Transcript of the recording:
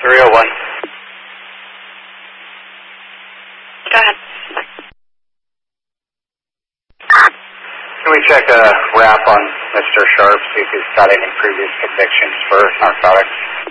301. Go ahead. Can we check a wrap on Mr. Sharp, see if he's got any previous convictions for narcotics?